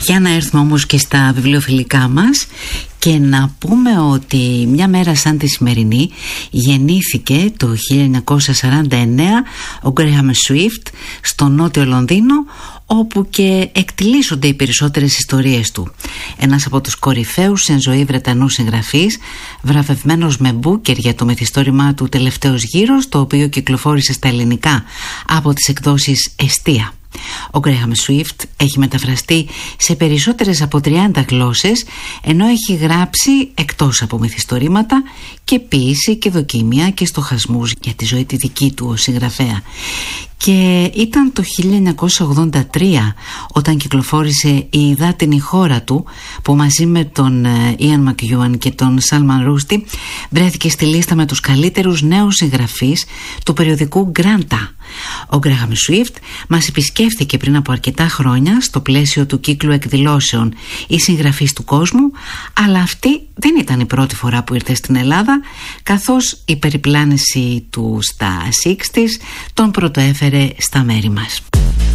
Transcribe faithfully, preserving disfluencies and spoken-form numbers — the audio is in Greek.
Για να έρθουμε όμως και στα βιβλιοφιλικά μας και να πούμε ότι μια μέρα σαν τη σημερινή γεννήθηκε το χίλια εννιακόσια σαράντα εννέα ο Γκρέχαμ Σουίφτ στο νότιο Λονδίνο, όπου και εκτιλήσονται οι περισσότερες ιστορίες του. Ένας από τους κορυφαίους εν ζωή Βρετανούς συγγραφείς, βραβευμένος με Μπούκερ για το μυθιστόρημά του «Τελευταίος γύρος», το οποίο κυκλοφόρησε στα ελληνικά από τις εκδόσεις Εστία. Ο Γκρέχαμ Σουίφτ έχει μεταφραστεί σε περισσότερες από τριάντα γλώσσες, ενώ έχει γράψει, εκτός από μυθιστορήματα, και ποίηση και δοκίμια και στοχασμούς για τη ζωή τη δική του ως συγγραφέα. Και ήταν το χίλια εννιακόσια ογδόντα τρία όταν κυκλοφόρησε η υδάτινη χώρα του, που μαζί με τον Ιαν Μακιούαν και τον Σάλμαν Ρούστι βρέθηκε στη λίστα με τους καλύτερους νέους συγγραφείς του περιοδικού Γκράντα. Ο Γκρέχαμ Σουίφτ μας επισκέφθηκε πριν από αρκετά χρόνια στο πλαίσιο του κύκλου εκδηλώσεων «Οι συγγραφείς του κόσμου», αλλά αυτή δεν ήταν η πρώτη φορά που ήρθε στην Ελλάδα, καθώς η περιπλάνηση του στα εξήντα τον πρωτοέφερε στα μέρη μας.